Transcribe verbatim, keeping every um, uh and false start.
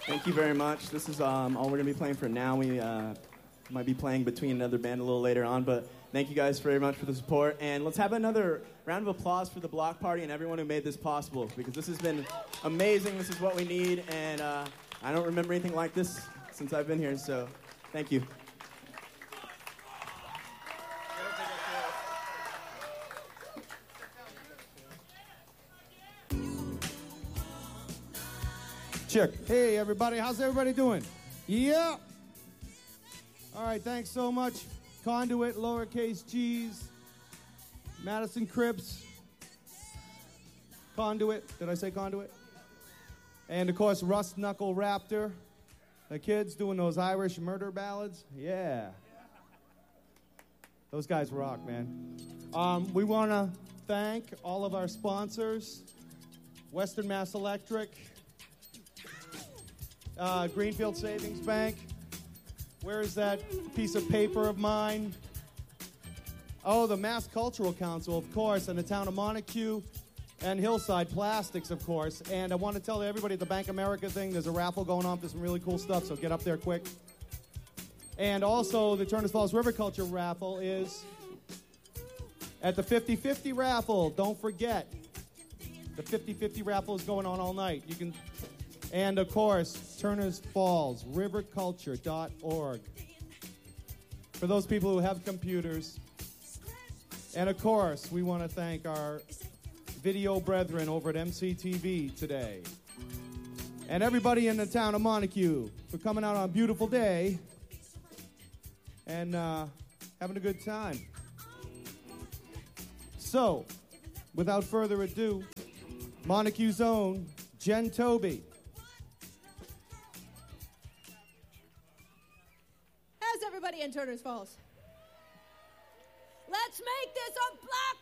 Thank you very much. This is um, all we're going to be playing for now. We uh, might be playing between another band a little later on, but thank you guys very much for the support. And let's have another round of applause for the Block Party and everyone who made this possible, because this has been amazing. This is what we need, and uh, I don't remember anything like this since I've been here, so thank you. Check. Hey, everybody. How's everybody doing? Yeah. All right, thanks so much. Conduit, lowercase g's. Madison Cribs. Conduit. Did I say Conduit? And, of course, Rust Knuckle Raptor. The kids doing those Irish murder ballads. Yeah. Those guys rock, man. Um, we want to thank all of our sponsors. Western Mass Electric. Uh, Greenfield Savings Bank. Where is that piece of paper of mine? Oh, the Mass Cultural Council, of course, and the town of Montague, and Hillside Plastics, of course. And I want to tell everybody at the Bank America thing, there's a raffle going on for some really cool stuff, so get up there quick. And also, the Turners Falls River Culture raffle is at the fifty-fifty raffle. Don't forget, the fifty-fifty raffle is going on all night. You can... And, of course, Turners Falls, river culture dot org. For those people who have computers. And, of course, we want to thank our video brethren over at M C T V today. And everybody in the town of Montague for coming out on a beautiful day and uh, having a good time. So, without further ado, Montague's own Jen Toby. Everybody in Turners Falls. Let's make this a block